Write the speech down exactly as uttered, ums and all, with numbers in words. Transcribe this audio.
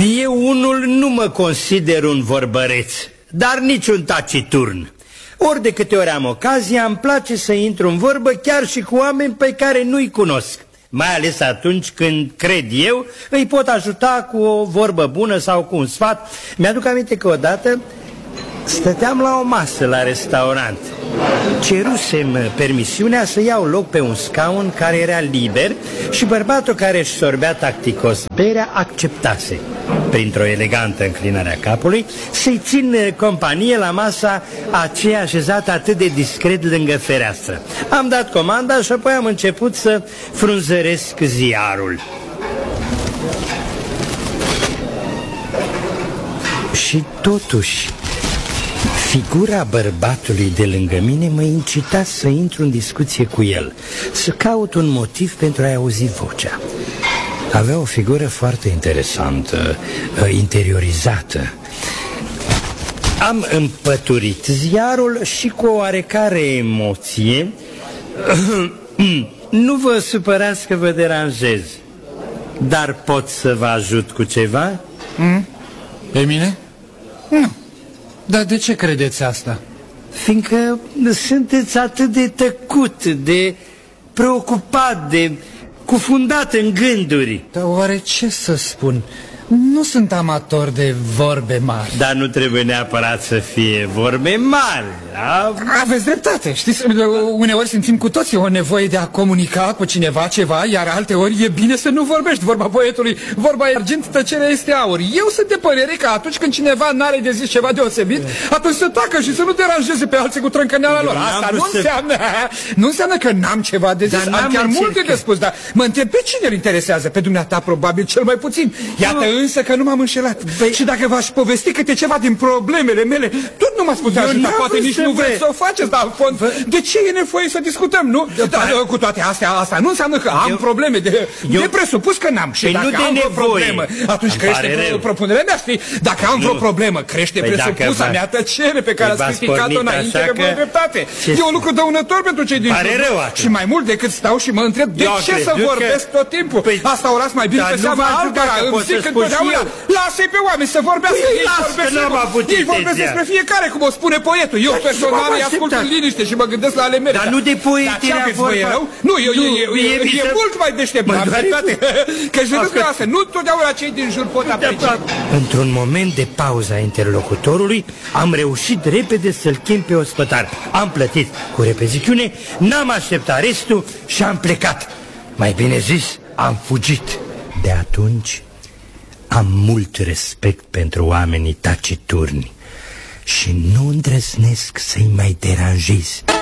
Eu unul nu mă consider un vorbăreț, dar nici un taciturn. Ori de câte ori am ocazia, îmi place să intru în vorbă chiar și cu oameni pe care nu-i cunosc. Mai ales atunci când, cred eu, îi pot ajuta cu o vorbă bună sau cu un sfat. Mi-aduc aminte că odată stăteam la o masă la restaurant. Cerusem permisiunea să iau loc pe un scaun care era liber și bărbatul care își sorbea tacticos berea acceptase, printr-o elegantă înclinare a capului, să-i țin companie la masa aceea așezată atât de discret lângă fereastră. Am dat comanda și apoi am început să frunzăresc ziarul. Și totuși, figura bărbatului de lângă mine mă incita să intru în discuție cu el, să caut un motiv pentru a-i auzi vocea. Avea o figură foarte interesantă, interiorizată. Am împăturit ziarul și cu o oarecare emoție. Nu vă supărați că vă deranjez, dar pot să vă ajut cu ceva? Mm? Pe mine? Nu. Dar de ce credeți asta? Fiindcă sunteți atât de tăcut, de preocupat, de cufundat în gânduri. Dar oare ce să spun? Nu sunt amator de vorbe mari. Dar nu trebuie neapărat să fie vorbe mari. A... Aveți dreptate, știți? Uneori simțim cu toții o nevoie de a comunica cu cineva ceva, iar alteori e bine să nu vorbești. Vorba poetului, vorba e argint, tăcerea este aur. Eu sunt de părere că atunci când cineva n-are de zis ceva deosebit, atunci să tacă și să nu deranjeze pe alții cu trâncăneala lor. Asta nu înseamnă, nu înseamnă că n-am ceva de zis. Am chiar multe de spus, dar mă întreb pe cine îl interesează? Pe dumneata probabil cel mai puțin. Iată însă că nu m-am înșelat. Și dacă v-aș povesti câte ceva din problemele mele, tot nu m-ați putea ajuta. Poate nici nu vreți să o faceți, dar în fond, de ce e nevoie să discutăm, nu? Dar cu toate astea, asta nu înseamnă că am probleme. De presupus că n-am. Și dacă am vreo problemă, atunci crește propunerea mea, știi? Dacă am vreo problemă, crește presupusa mea tăcere pe care ați criticat-o înainte, că vă dreptate. E un lucru dăunător pentru cei din jur. Și mai mult decât stau și mă întreb de ce să vorbesc tot timpul. Asta orați mai bine pe seama altora. Îmi zic întotdeauna, lasă-i pe oameni să vorbească. Ei vorbesc despre fiecare, cum o spune poetul. Eu personal îi ascult în liniște și mă gândesc la ale mele. Dar nu de poet era vorba. Nu, e mult mai deștept. Că și rândul asta, nu totdeauna cei din jur pot aprecia. Într-un moment de pauza interlocutorului, am reușit repede să-l chem pe ospătar. Am plătit cu repeziciune, n-am așteptat restul și am plecat. Mai bine zis, am fugit. De atunci am mult respect pentru oamenii taciturni și nu îndrăznesc să-i mai deranjez.